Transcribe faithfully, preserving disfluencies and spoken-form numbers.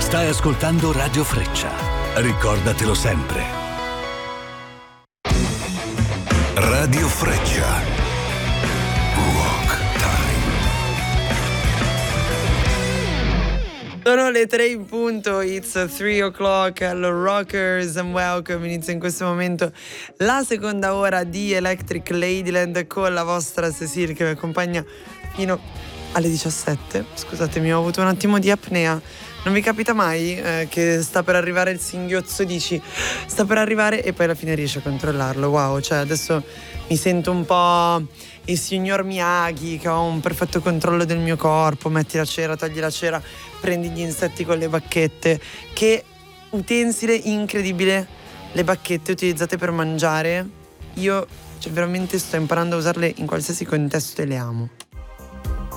Stai ascoltando Radio Freccia. Ricordatelo sempre. Radio Freccia. Sono le tre in punto, it's three o'clock, hello rockers and welcome. Inizia in questo momento la seconda ora di Electric Ladyland con la vostra Cecile che mi accompagna fino alle diciassette. Scusatemi, ho avuto un attimo di apnea. Non vi capita mai eh, che sta per arrivare il singhiozzo, dici sta per arrivare e poi alla fine riesci a controllarlo? Wow, cioè adesso mi sento un po' il signor Miyagi, che ho un perfetto controllo del mio corpo. Metti la cera, togli la cera, prendi gli insetti con le bacchette. Che utensile incredibile, le bacchette utilizzate per mangiare. Io cioè veramente sto imparando a usarle in qualsiasi contesto e le amo.